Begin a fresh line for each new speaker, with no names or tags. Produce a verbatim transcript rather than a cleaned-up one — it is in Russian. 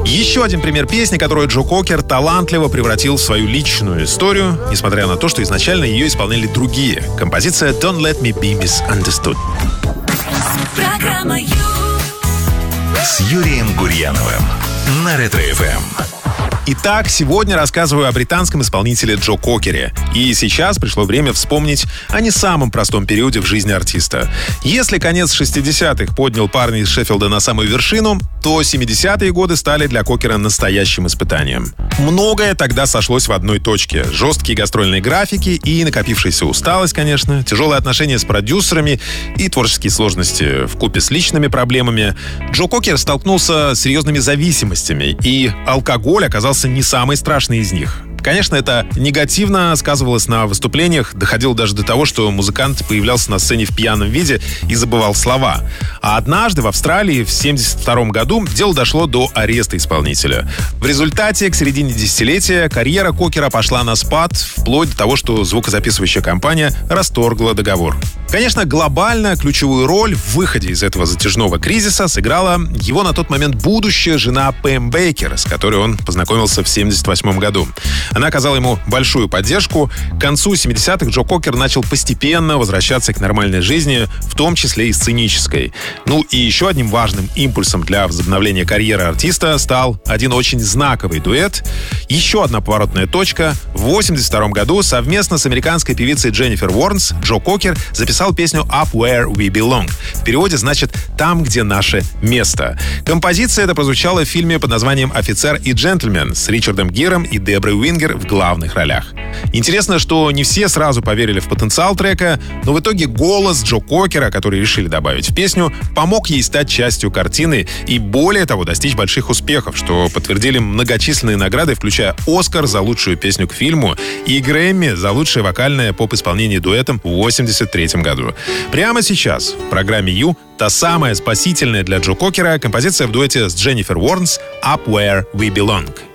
Еще один пример песни, которую Джо Кокер талантливо превратил в свою личную историю, несмотря на то, что изначально ее исполняли другие. Композиция «Don't Let Me Be Misunderstood».
Программа «Ю»
с Юрием Гурьяновым на Ретро-эф эм.
Итак, сегодня рассказываю о британском исполнителе Джо Кокере. И сейчас пришло время вспомнить о не самом простом периоде в жизни артиста. Если конец шестидесятых поднял парня из Шеффилда на самую вершину, то семидесятые годы стали для Кокера настоящим испытанием. Многое тогда сошлось в одной точке. Жесткие гастрольные графики и накопившаяся усталость, конечно, тяжелые отношения с продюсерами и творческие сложности вкупе с личными проблемами. Джо Кокер столкнулся с серьезными зависимостями, и алкоголь оказался не самый страшный из них. Конечно, это негативно сказывалось на выступлениях, доходило даже до того, что музыкант появлялся на сцене в пьяном виде и забывал слова. А однажды в Австралии в семьдесят втором году дело дошло до ареста исполнителя. В результате к середине десятилетия карьера Кокера пошла на спад, вплоть до того, что звукозаписывающая компания расторгла договор. Конечно, глобально ключевую роль в выходе из этого затяжного кризиса сыграла его на тот момент будущая жена Пэм Бейкер, с которой он познакомился в семьдесят восьмом году. Она оказала ему большую поддержку. К концу семидесятых Джо Кокер начал постепенно возвращаться к нормальной жизни, в том числе и сценической. Ну и еще одним важным импульсом для возобновления карьеры артиста стал один очень знаковый дуэт. Еще одна поворотная точка. В восемьдесят втором году совместно с американской певицей Дженнифер Уорнс Джо Кокер записал песню «Up Where We Belong». В переводе значит «Там, где наше место». Композиция эта прозвучала в фильме под названием «Офицер и джентльмен» с Ричардом Гиром и Деброй Уингер в главных ролях. Интересно, что не все сразу поверили в потенциал трека, но в итоге голос Джо Кокера, который решили добавить в песню, помог ей стать частью картины и, более того, достичь больших успехов, что подтвердили многочисленные награды, включая «Оскар» за лучшую песню к фильму и «Грэмми» за лучшее вокальное поп-исполнение дуэтом в восемьдесят третьем году. Прямо сейчас в программе «Ю» та самая спасительная для Джо Кокера композиция в дуэте с Дженнифер Уорнс «Up Where We Belong».